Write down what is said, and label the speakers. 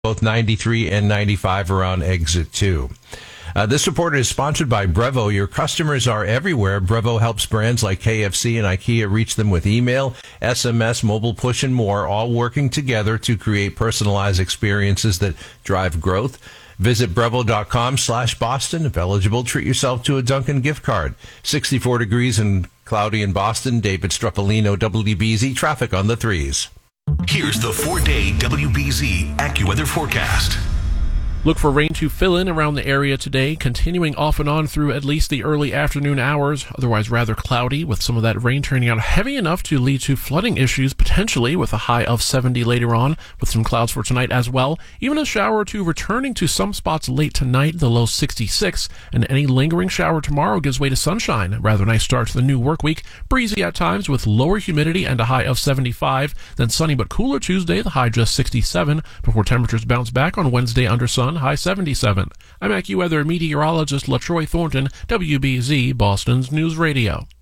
Speaker 1: both 93 and 95 around exit 2. This report is sponsored by Brevo. Your customers are everywhere. Brevo helps brands like KFC and IKEA reach them with email, SMS, mobile push, and more, all working together to create personalized experiences that drive growth. Visit Brevo.com/Boston. If eligible, treat yourself to a Dunkin' gift card. 64 degrees and cloudy in Boston. David Strupolino, WBZ. Traffic on the 3s.
Speaker 2: Here's the 4-day WBZ AccuWeather forecast.
Speaker 3: Look for rain to fill in around the area today, continuing off and on through at least the early afternoon hours. Otherwise rather cloudy, with some of that rain turning out heavy enough to lead to flooding issues, potentially with a high of 70 later on, with some clouds for tonight as well. Even a shower or two returning to some spots late tonight, the low 66, and any lingering shower tomorrow gives way to sunshine. A rather nice start to the new work week. Breezy at times with lower humidity and a high of 75. Then sunny but cooler Tuesday, the high just 67, before temperatures bounce back on Wednesday under sun, high 77. I'm AccuWeather meteorologist LaTroy Thornton, WBZ, Boston's News Radio.